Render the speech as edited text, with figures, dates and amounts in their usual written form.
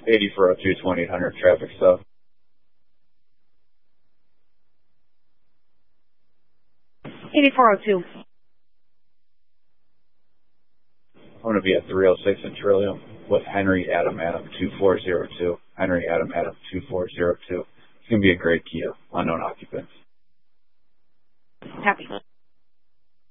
8402 2800 traffic stuff. 8402. I'm going to be at 306 in Trillium with Henry Adam 2402. Henry Adam 2402. It's going to be a great Kia, unknown occupants. Happy.